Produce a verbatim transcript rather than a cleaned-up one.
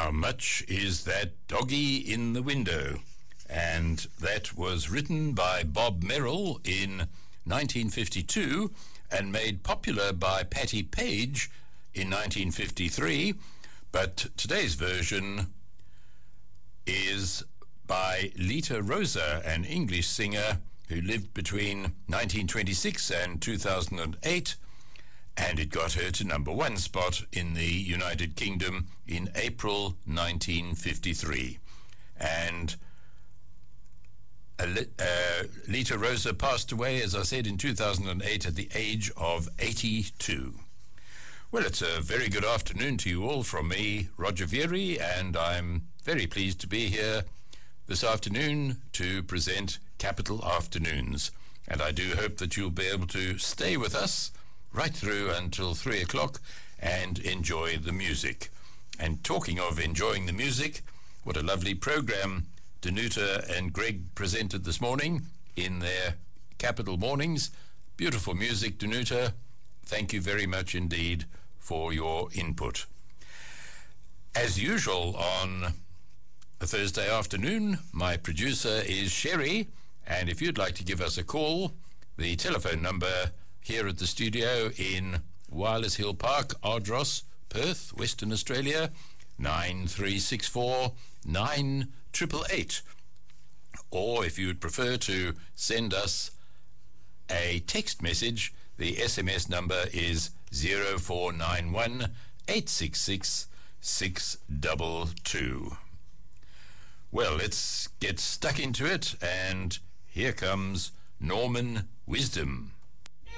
How much is that doggy in the window? And that was written by Bob Merrill in nineteen fifty-two and made popular by Patti Page in nineteen fifty-three, but today's version is by Lita Rosa, an English singer who lived between nineteen twenty-six and two thousand eight, and it got her to number one spot in the United Kingdom in April nineteen fifty-three. And uh, Lita Rosa passed away, as I said, in two thousand eight at the age of eighty-two. Well, it's a very good afternoon to you all from me, Roger Vieri, and I'm very pleased to be here this afternoon to present Capital Afternoons. And I do hope that you'll be able to stay with us right through until three o'clock and enjoy the music. And talking of enjoying the music, what a lovely program Danuta and Greg presented this morning in their Capital Mornings. Beautiful music, Danuta. Thank you very much indeed for your input. As usual on a Thursday afternoon, my producer is Sherry, and if you'd like to give us a call, the telephone number here at the studio in Wireless Hill Park, Ardross, Perth, Western Australia, nine three six four nine eight eight eight. Or if you would prefer to send us a text message, the S M S number is zero four nine one eight six six six two two. Well, let's get stuck into it, and here comes Norman Wisdom.